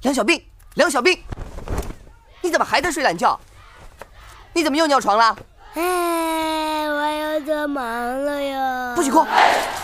梁小兵，梁小兵，你怎么还在睡懒觉？你怎么又尿床了？ 哎，我又做忙了哟。 不许哭！